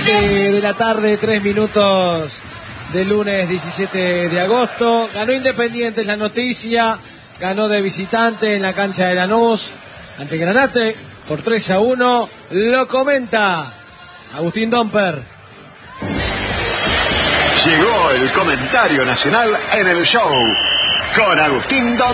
7 de la tarde, 3 minutos del lunes 17 de agosto. Ganó Independiente, es la noticia. Ganó de visitante en la cancha de Lanús ante Granate por 3-1. Lo comenta Agustín Domper. Llegó el comentario nacional en el show con Agustín Domper.